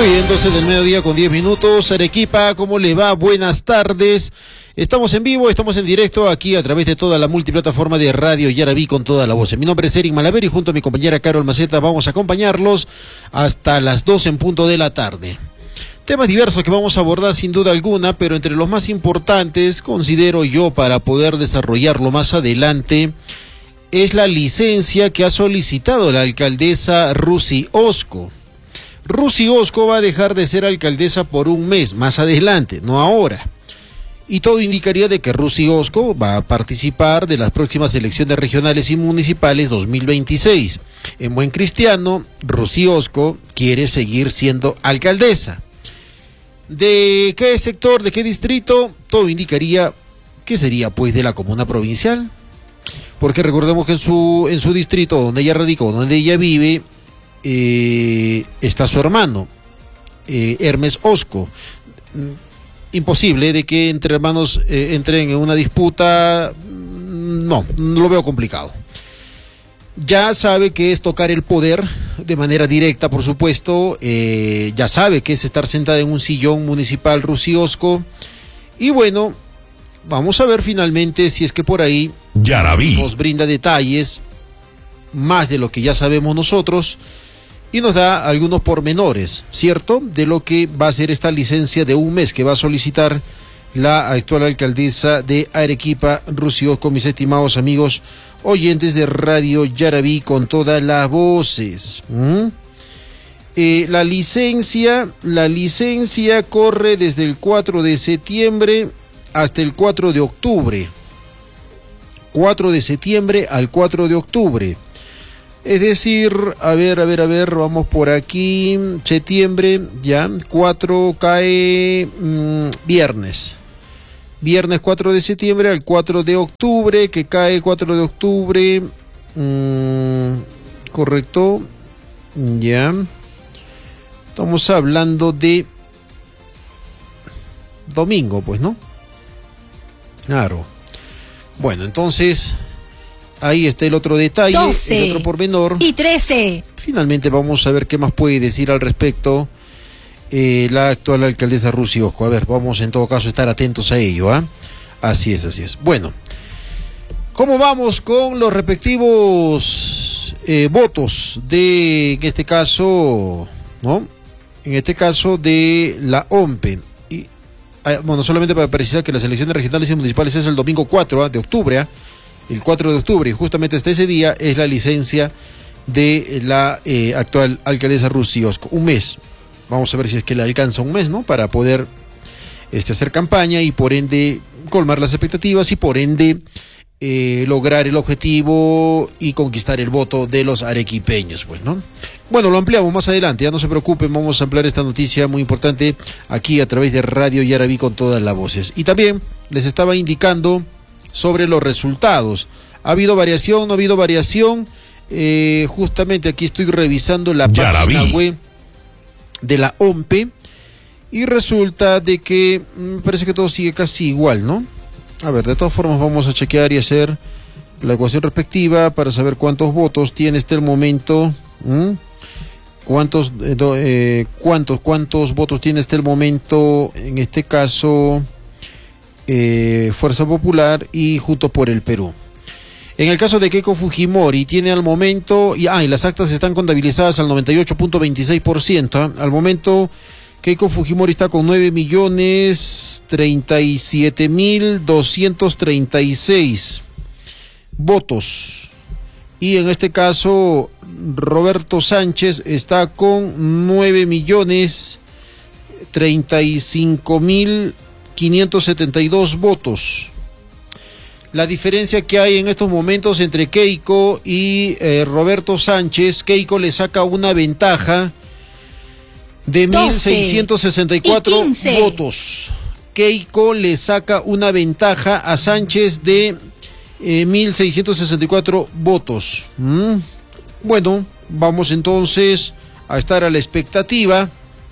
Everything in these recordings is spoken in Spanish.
Muy bien, 12 del mediodía con 10 minutos. Arequipa, ¿cómo le va? Buenas tardes. Estamos en vivo, estamos en directo aquí a través de toda la multiplataforma de Radio Yaraví con toda la voz. Mi nombre es Eric Malaver y junto a mi compañera Carol Maceta vamos a acompañarlos hasta las 2 en punto de la tarde. Temas diversos que vamos a abordar sin duda alguna, pero entre los más importantes, considero yo, para poder desarrollarlo más adelante, es la licencia que ha solicitado la alcaldesa Rusy Osco. Rusy Osco va a dejar de ser alcaldesa por un mes, más adelante, no ahora. Y todo indicaría de que Rusy Osco va a participar de las próximas elecciones regionales y municipales 2026. En buen cristiano, Rusy Osco quiere seguir siendo alcaldesa. ¿De qué sector, de qué distrito? Todo indicaría que sería pues de la comuna provincial. Porque recordemos que en su distrito, donde ella radica, donde ella vive, está su hermano, Hermes Osco. Imposible de que entre hermanos entren en una disputa, no lo veo complicado. Ya sabe que es tocar el poder de manera directa, por supuesto, ya sabe que es estar sentada en un sillón municipal Rusy Osco, y bueno, vamos a ver finalmente si es que por ahí Yaraví nos brinda detalles, más de lo que ya sabemos nosotros, y nos da algunos pormenores, ¿cierto?, de lo que va a ser esta licencia de un mes que va a solicitar la actual alcaldesa de Arequipa, Rusy Osco, mis estimados amigos oyentes de Radio Yaraví con todas las voces. La licencia corre desde el 4 de septiembre hasta el 4 de octubre. 4 de septiembre al 4 de octubre. Es decir, a ver, vamos por aquí, septiembre, ya, 4 cae viernes 4 de septiembre al 4 de octubre, que cae 4 de octubre, correcto, ya, estamos hablando de domingo, pues, ¿no? Claro, bueno, entonces ahí está el otro detalle, 12 el otro pormenor. Y 13. Finalmente vamos a ver qué más puede decir al respecto la actual alcaldesa Rusy Osco. A ver, vamos en todo caso a estar atentos a ello, ¿ah? Así es. Bueno, ¿cómo vamos con los respectivos votos de, en este caso, ¿no? En este caso de la OMPE. Y, bueno, solamente para precisar que las elecciones regionales y municipales es el domingo 4 de octubre, el 4 de octubre, y justamente hasta ese día es la licencia de la actual alcaldesa Rusy Osco. Un mes. Vamos a ver si es que le alcanza un mes, ¿no? Para poder hacer campaña y por ende colmar las expectativas y por ende lograr el objetivo y conquistar el voto de los arequipeños, pues, ¿no? Bueno, lo ampliamos más adelante, ya no se preocupen, vamos a ampliar esta noticia muy importante aquí a través de Radio Yaraví con todas las voces. Y también les estaba indicando sobre los resultados. ¿Ha habido variación? ¿No ha habido variación? Justamente aquí estoy revisando la página web de la OMPE y resulta de que me parece que todo sigue casi igual, ¿no? A ver, de todas formas vamos a chequear y hacer la ecuación respectiva para saber cuántos votos tiene hasta el momento. ¿Cuántos votos tiene hasta el momento, en este caso, Fuerza Popular y Juntos por el Perú? En el caso de Keiko Fujimori, tiene al momento, y las actas están contabilizadas al 98.26%. Al momento, Keiko Fujimori está con 9.037.236 votos. Y en este caso, Roberto Sánchez está con 9.035.572 votos. La diferencia que hay en estos momentos entre Keiko y Roberto Sánchez, Keiko le saca una ventaja de 1.664 votos. Keiko le saca una ventaja a Sánchez de 1.664 votos. Bueno, vamos entonces a estar a la expectativa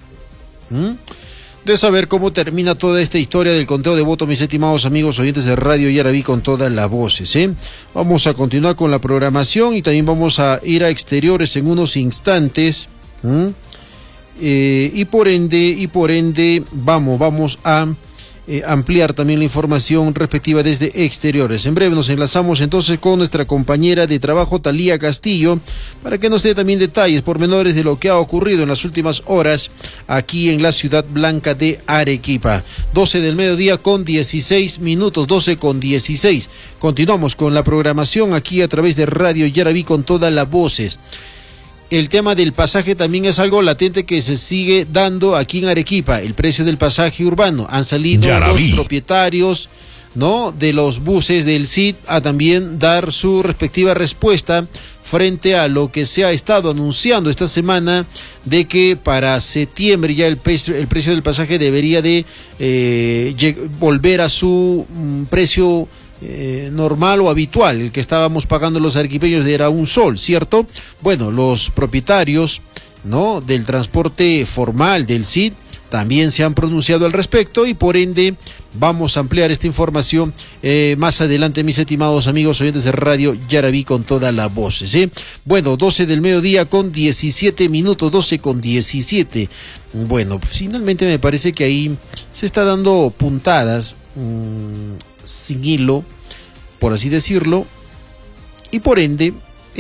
de saber cómo termina toda esta historia del conteo de votos, mis estimados amigos oyentes de Radio Yaraví con todas las voces. Vamos a continuar con la programación y también vamos a ir a exteriores en unos instantes. y por ende vamos a ampliar también la información respectiva desde exteriores. En breve nos enlazamos entonces con nuestra compañera de trabajo Talía Castillo para que nos dé también detalles pormenores de lo que ha ocurrido en las últimas horas aquí en la ciudad blanca de Arequipa. 12 del mediodía con 16 minutos, 12 con 16. Continuamos con la programación aquí a través de Radio Yaraví con todas las voces. El tema del pasaje también es algo latente que se sigue dando aquí en Arequipa, el precio del pasaje urbano. Han salido Yaraví. los propietarios, ¿no?, de los buses del CID a también dar su respectiva respuesta frente a lo que se ha estado anunciando esta semana de que para septiembre ya el precio del pasaje debería de volver a su precio normal o habitual. El que estábamos pagando los arequipeños era un sol, ¿cierto? Bueno, los propietarios, ¿no?, del transporte formal del CID también se han pronunciado al respecto y por ende vamos a ampliar esta información más adelante, mis estimados amigos oyentes de Radio Yaraví con todas las voces, ¿eh? Bueno, 12 del mediodía con 17 minutos, 12 con 17. Bueno, finalmente me parece que ahí se está dando puntadas sin hilo, por así decirlo, y por ende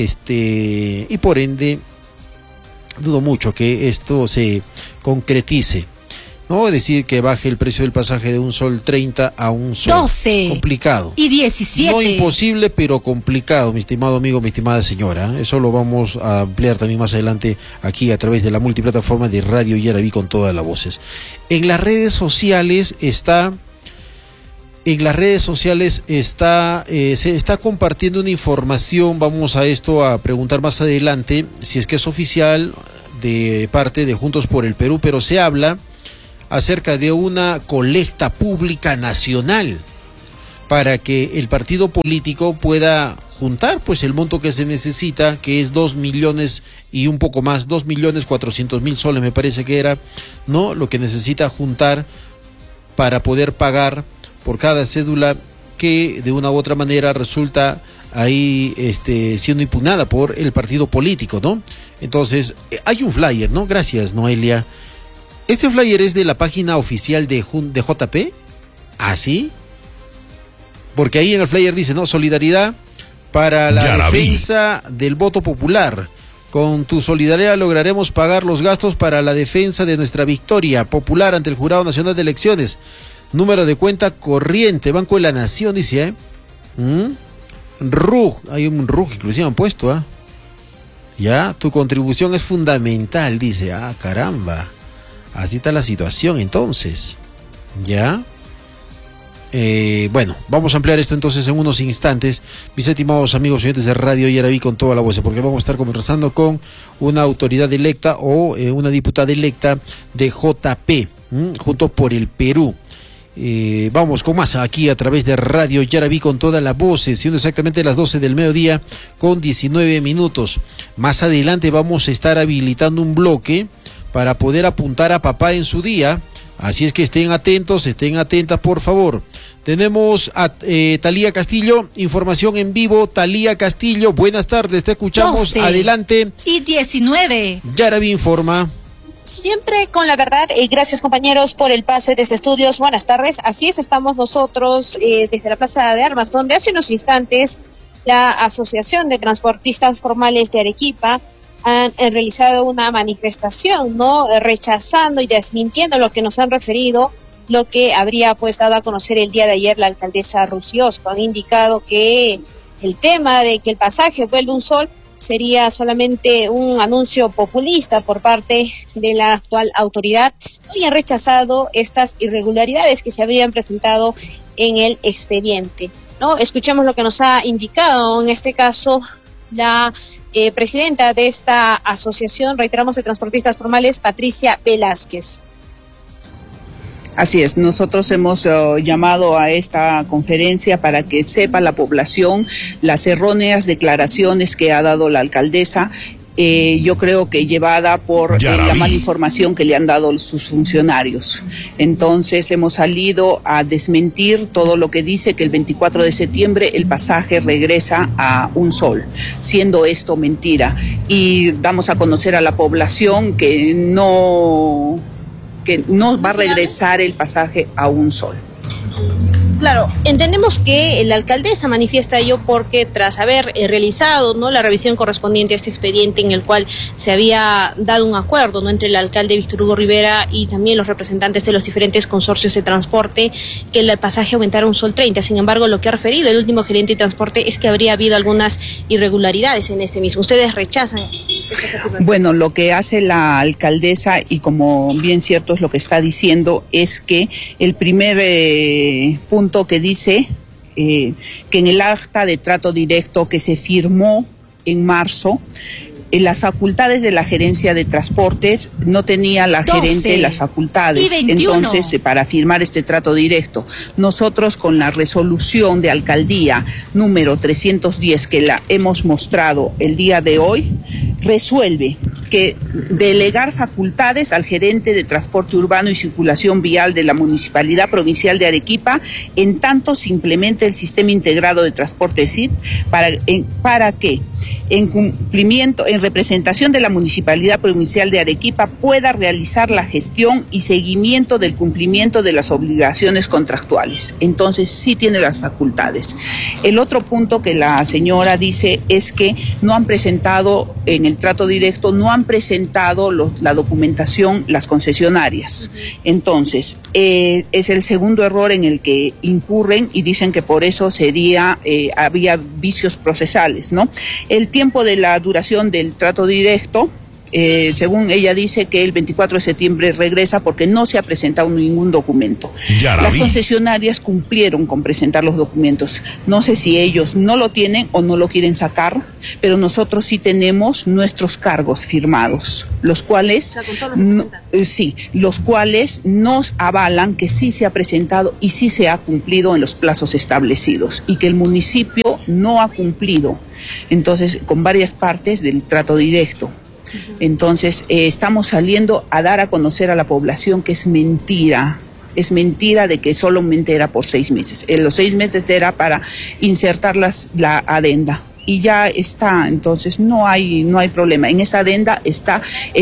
dudo mucho que esto se concretice, ¿no? Es decir, que baje el precio del pasaje de un sol 30 a un sol 12 complicado. Y 17. No imposible, pero complicado, mi estimado amigo, mi estimada señora. Eso lo vamos a ampliar también más adelante aquí a través de la multiplataforma de Radio Yaraví con todas las voces. En las redes sociales se está compartiendo una información, vamos a esto a preguntar más adelante si es que es oficial de parte de Juntos por el Perú, pero se habla acerca de una colecta pública nacional para que el partido político pueda juntar pues el monto que se necesita, que es 2 millones y un poco más, 2.400.000 soles me parece que era, ¿no?, lo que necesita juntar para poder pagar por cada cédula que de una u otra manera resulta ahí siendo impugnada por el partido político, ¿no? Entonces, hay un flyer, ¿no? Gracias, Noelia. Este flyer es de la página oficial de JP. ¿Ah, sí? Porque ahí en el flyer dice, ¿no?, solidaridad para la Yaraví. defensa del voto popular. Con tu solidaridad lograremos pagar los gastos para la defensa de nuestra victoria popular ante el Jurado Nacional de Elecciones. Número de cuenta corriente, Banco de la Nación, dice, RUG, hay un RUG inclusive han puesto, ¿ah? Ya, tu contribución es fundamental, dice, caramba, así está la situación entonces, ya. Bueno, vamos a ampliar esto entonces en unos instantes, mis estimados amigos oyentes de Radio Yaraví con toda la voz, porque vamos a estar conversando con una autoridad electa o una diputada electa de JP, Juntos por el Perú. Vamos con más aquí a través de Radio Yaraví con todas las voces, siendo exactamente las 12 del mediodía con 19 minutos. Más adelante vamos a estar habilitando un bloque para poder apuntar a papá en su día, así es que estén atentos, estén atentas por favor. Tenemos a Talía Castillo, información en vivo. Talía Castillo, buenas tardes, te escuchamos, 12 adelante. Y 19. Yaraví informa. Siempre con la verdad, gracias compañeros por el pase desde estudios, buenas tardes, así es, estamos nosotros desde la Plaza de Armas, donde hace unos instantes la Asociación de Transportistas Formales de Arequipa han realizado una manifestación, ¿no?, rechazando y desmintiendo lo que nos han referido, lo que habría pues dado a conocer el día de ayer la alcaldesa Rusiosco. Han indicado que el tema de que el pasaje vuelve un sol sería solamente un anuncio populista por parte de la actual autoridad y han rechazado estas irregularidades que se habrían presentado en el expediente, ¿no? Escuchemos lo que nos ha indicado en este caso la presidenta de esta asociación, reiteramos, de transportistas formales, Patricia Velázquez. Así es, nosotros hemos llamado a esta conferencia para que sepa la población las erróneas declaraciones que ha dado la alcaldesa yo creo que llevada por la mala información que le han dado sus funcionarios. Entonces hemos salido a desmentir todo lo que dice que el 24 de septiembre el pasaje regresa a un sol, siendo esto mentira. Y damos a conocer a la población que no va a regresar el pasaje a un sol. Claro, entendemos que la alcaldesa manifiesta ello porque tras haber realizado, ¿no?, la revisión correspondiente a este expediente en el cual se había dado un acuerdo, ¿no?, entre el alcalde Víctor Hugo Rivera y también los representantes de los diferentes consorcios de transporte, que el pasaje aumentara a un sol 30. Sin embargo, lo que ha referido el último gerente de transporte es que habría habido algunas irregularidades en este mismo. ¿Ustedes rechazan estas afirmaciones? Bueno, lo que hace la alcaldesa, y como bien cierto es lo que está diciendo, es que el primer punto que dice que en el acta de trato directo que se firmó en marzo, las facultades de la gerencia de transportes no tenía la 12, gerente las facultades. Entonces, para firmar este trato directo, nosotros con la resolución de alcaldía número 310 que la hemos mostrado el día de hoy, resuelve que delegar facultades al gerente de transporte urbano y circulación vial de la Municipalidad Provincial de Arequipa en tanto se implemente el sistema integrado de transporte SIT para que en cumplimiento, en representación de la Municipalidad Provincial de Arequipa pueda realizar la gestión y seguimiento del cumplimiento de las obligaciones contractuales. Entonces sí tiene las facultades. El otro punto que la señora dice es que no han presentado en el trato directo, no han presentado la documentación las concesionarias. Entonces, es el segundo error en el que incurren y dicen que por eso había vicios procesales, ¿no? El tiempo de la duración del trato directo, según ella dice que el 24 de septiembre regresa porque no se ha presentado ningún documento. Las concesionarias cumplieron con presentar los documentos. No sé si ellos no lo tienen o no lo quieren sacar, pero nosotros sí tenemos nuestros cargos firmados, los cuales, los cuales nos avalan que sí se ha presentado y sí se ha cumplido en los plazos establecidos y que el municipio no ha cumplido. Entonces, con varias partes del trato directo. Entonces, estamos saliendo a dar a conocer a la población que es mentira de que solamente era por 6 meses. Los 6 meses era para insertar la adenda. Y ya está, entonces no hay problema. En esa adenda está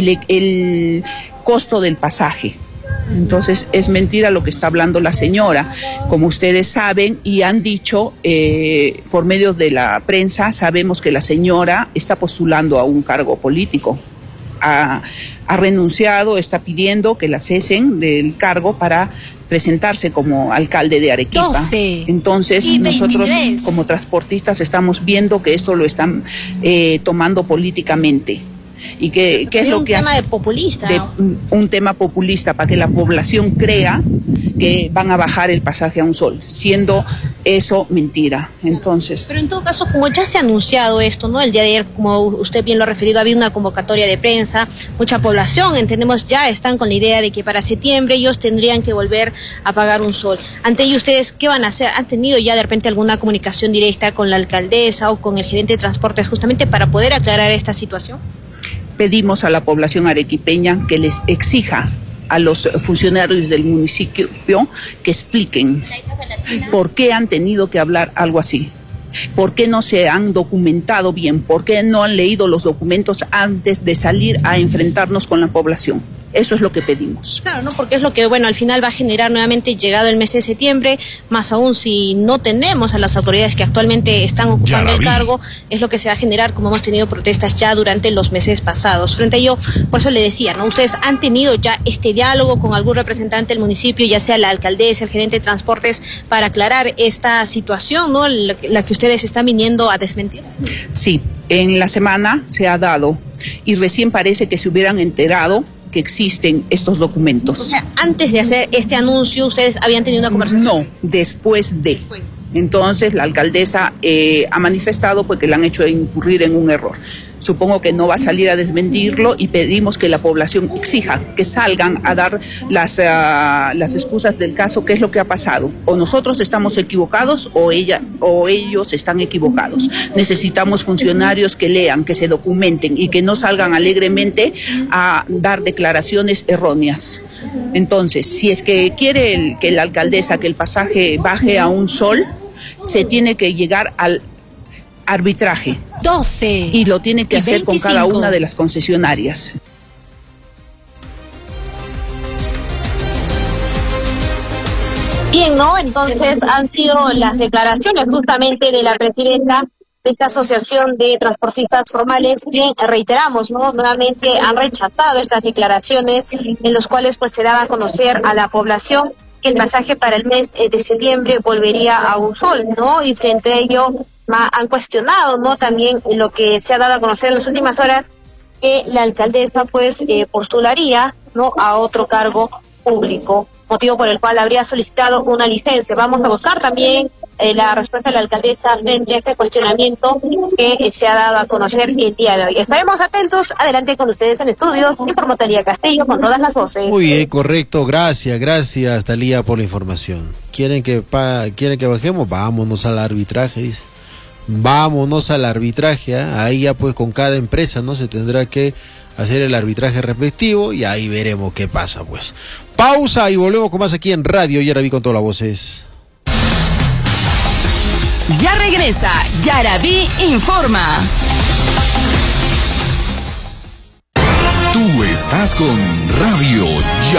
el costo del pasaje. Entonces es mentira lo que está hablando la señora. Como ustedes saben y han dicho por medio de la prensa, sabemos que la señora está postulando a un cargo político. Ha renunciado, está pidiendo que la cesen del cargo para presentarse como alcalde de Arequipa. 12, entonces nosotros como transportistas estamos viendo que esto lo están tomando políticamente. ¿Y qué es lo que hace? Un tema populista. Un tema populista para que la población crea que van a bajar el pasaje a un sol, siendo eso mentira. Entonces, pero en todo caso, como ya se ha anunciado esto, ¿no? El día de ayer, como usted bien lo ha referido, había una convocatoria de prensa, mucha población, entendemos, ya están con la idea de que para septiembre ellos tendrían que volver a pagar un sol. Ante ello, ¿ustedes qué van a hacer? ¿Han tenido ya de repente alguna comunicación directa con la alcaldesa o con el gerente de transportes justamente para poder aclarar esta situación? Pedimos a la población arequipeña que les exija a los funcionarios del municipio que expliquen por qué han tenido que hablar algo así, por qué no se han documentado bien, por qué no han leído los documentos antes de salir a enfrentarnos con la población. Eso es lo que pedimos. Claro, ¿no? Porque es lo que, bueno, al final va a generar nuevamente, llegado el mes de septiembre, más aún si no tenemos a las autoridades que actualmente están ocupando el cargo, es lo que se va a generar, como hemos tenido protestas ya durante los meses pasados. Frente a ello, por eso le decía, ¿no? Ustedes han tenido ya este diálogo con algún representante del municipio, ya sea la alcaldesa, el gerente de transportes, para aclarar esta situación, ¿no? La que ustedes están viniendo a desmentir. Sí, en la semana se ha dado y recién parece que se hubieran enterado que existen estos documentos. O sea, antes de hacer este anuncio, ¿ustedes habían tenido una conversación? No, después de. Entonces, la alcaldesa ha manifestado pues, que le han hecho incurrir en un error. supongo que no va a salir a desmentirlo, y pedimos que la población exija que salgan a dar las excusas del caso, qué es lo que ha pasado. O nosotros estamos equivocados o ellos están equivocados. Necesitamos funcionarios que lean, que se documenten y que no salgan alegremente a dar declaraciones erróneas. Entonces, si es que quiere que la alcaldesa que el pasaje baje a $1, se tiene que llegar al arbitraje. 12. Y lo tiene que hacer 25. con cada una de las concesionarias. Bien, ¿no? Entonces han sido las declaraciones justamente de la presidenta de esta asociación de transportistas formales, que reiteramos, ¿no? Nuevamente han rechazado estas declaraciones en las cuales pues se daba a conocer a la población que el pasaje para el mes de septiembre volvería a $1, ¿no? Y frente a ello han cuestionado, ¿no? También lo que se ha dado a conocer en las últimas horas, que la alcaldesa pues postularía, ¿no?, a otro cargo público, motivo por el cual habría solicitado una licencia. Vamos a buscar también la respuesta de la alcaldesa frente a este cuestionamiento que se ha dado a conocer el día de hoy. Estaremos atentos. Adelante con ustedes en estudios y por Talía Castillo con todas las voces. Muy bien, correcto. Gracias, Talía, por la información. ¿Quieren que bajemos? Vámonos al arbitraje, dice. Vámonos al arbitraje, ¿eh? Ahí ya pues con cada empresa, ¿no? Se tendrá que hacer el arbitraje respectivo y ahí veremos qué pasa, pues. Pausa y volvemos con más aquí en Radio Yarabí con todas las voces. Ya regresa Yarabí Informa. Tú estás con Radio